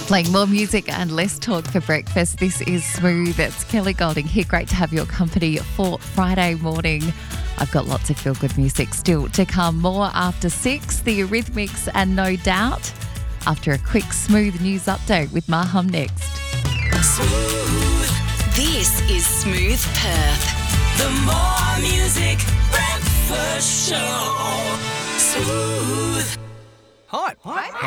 Playing more music and less talk for breakfast. This is Smooth. It's Kelly Golding here. Great to have your company for Friday morning. I've got lots of feel-good music still to come. More after 6, the Eurythmics and No Doubt. After a quick Smooth news update with Maham next. Smooth. This is Smooth Perth. The more music breakfast show. Smooth. Hype.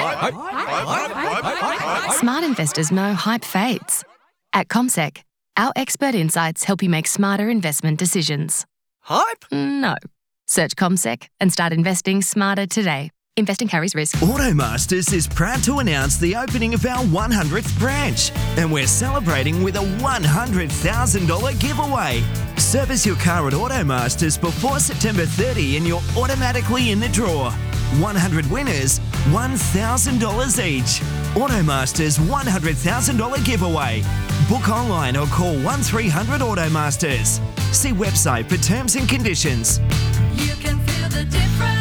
Smart investors know hype fades. At CommSec, our expert insights help you make smarter investment decisions. Hype? No. Search CommSec and start investing smarter today. Investing carries risk. Automasters is proud to announce the opening of our 100th branch, and we're celebrating with a $100,000 giveaway. Service your car at Automasters before September 30 and you're automatically in the draw. 100 winners, $1,000 each. Automasters $100,000 giveaway. Book online or call 1300 Automasters. See website for terms and conditions. You can feel the difference.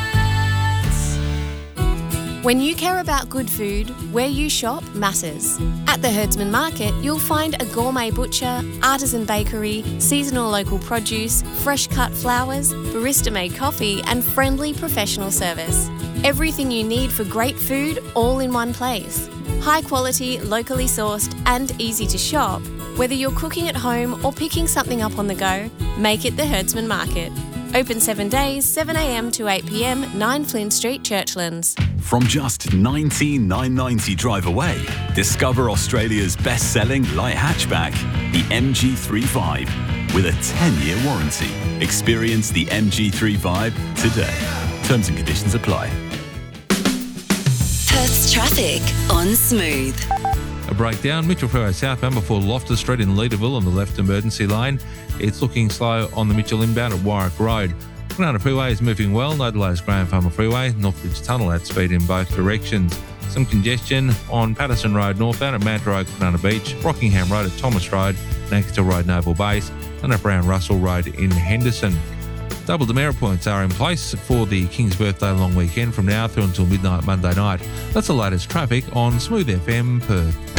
When you care about good food, where you shop matters. At the Herdsman Market, you'll find a gourmet butcher, artisan bakery, seasonal local produce, fresh cut flowers, barista-made coffee and friendly professional service. Everything you need for great food all in one place. High quality, locally sourced and easy to shop. Whether you're cooking at home or picking something up on the go, make it the Herdsman Market. Open 7 days, 7am to 8pm, 9 Flynn Street, Churchlands. From just $19,990 drive away, discover Australia's best-selling light hatchback, the MG35, with a 10-year warranty. Experience the MG35 today. Terms and conditions apply. Perth's traffic on Smooth. A breakdown, Mitchell Freeway southbound before Loftus Street in Leederville on the left emergency lane. It's looking slow on the Mitchell inbound at Warwick Road. Kwinana Freeway is moving well, no delays Graham Farmer Freeway, Northbridge Tunnel at speed in both directions. Some congestion on Patterson Road northbound at Manta Road, Kwinana Beach, Rockingham Road at Thomas Road, Nacastle Road, Naval Base, and at Brown Russell Road in Henderson. Double demerit points are in place for the King's Birthday long weekend from now through until midnight Monday night. That's the latest traffic on Smooth FM Perth.